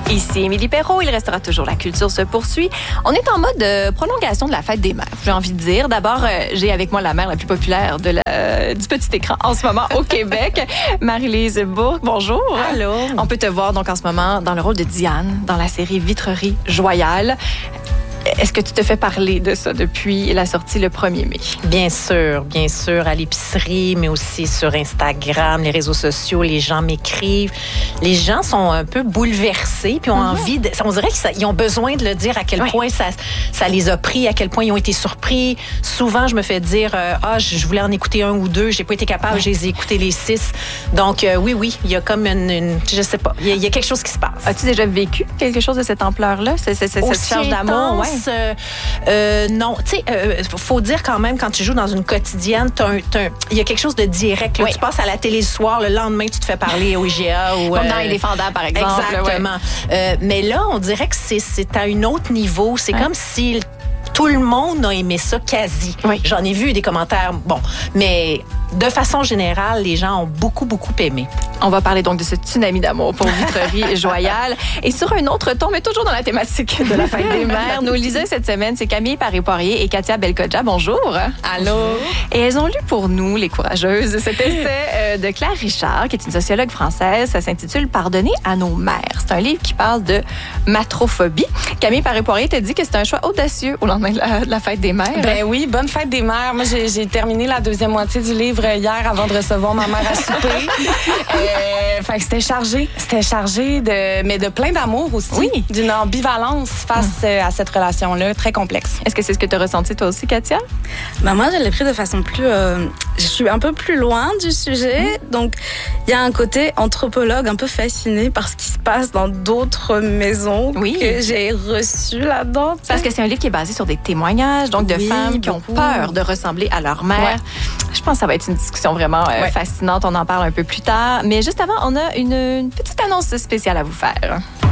Ici Émilie Perrault, il restera toujours La Culture se poursuit. On est en mode prolongation de la fête des mères, j'ai envie de dire. D'abord, j'ai avec moi la mère la plus populaire du petit écran en ce moment au Québec, Marie-Lise Bourque. Bonjour. Allô. On peut te voir donc en ce moment dans le rôle de Diane dans la série Vitrerie Joyale. Est-ce que tu te fais parler de ça depuis la sortie le 1er mai? Bien sûr, à l'épicerie, mais aussi sur Instagram, les réseaux sociaux, les gens m'écrivent. Les gens sont un peu bouleversés, puis ont envie de... On dirait qu'ils ont besoin de le dire à quel point ça les a pris, à quel point ils ont été surpris. Souvent, je me fais dire, je voulais en écouter un ou deux, j'ai pas été capable, je les ai écoutés les 6. Donc, oui, il y a comme je sais pas, il y a quelque chose qui se passe. As-tu déjà vécu quelque chose de cette ampleur-là? Cette charge d'amour? Non, tu sais, faut dire quand même, quand tu joues dans une quotidienne, il y a quelque chose de direct. Là. Tu passes à la télé le soir, le lendemain, tu te fais parler au IGA. Comme dans Indéfendable, par exemple. Exactement. Mais là, on dirait que c'est à un autre niveau. C'est comme si tout le monde a aimé ça quasi. Oui. J'en ai vu des commentaires, mais de façon générale, les gens ont beaucoup aimé. On va parler donc de ce tsunami d'amour pour Vitrerie Joyale. Et sur un autre ton, mais toujours dans la thématique de la fête des mères, nos liseuses cette semaine, c'est Camille Paré-Poirier et Katia Belkodja. Bonjour. Allô. Et elles ont lu pour nous, les courageuses, cet essai de Claire Richard, qui est une sociologue française. Ça s'intitule « Pardonner à nos mères ». C'est un livre qui parle de matrophobie. Camille Paré-Poirier t'a dit que c'était un choix audacieux au lendemain de la fête des mères. Ben oui, bonne fête des mères. Moi, j'ai terminé la deuxième moitié du livre hier avant de recevoir ma mère à souper. Fait que c'était chargé de plein d'amour aussi, d'une ambivalence face à cette relation-là, très complexe. Est-ce que c'est ce que tu as ressenti toi aussi, Katia? Ben moi, je l'ai pris de façon plus... je suis un peu plus loin du sujet, donc il y a un côté anthropologue un peu fasciné par ce qui se passe dans d'autres maisons que j'ai reçues là-dedans. Parce que c'est un livre qui est basé sur des témoignages, donc de femmes qui ont peur de ressembler à leur mère. Ouais. Je pense que ça va être une discussion vraiment fascinante. On en parle un peu plus tard. Mais juste avant, on a une petite annonce spéciale à vous faire.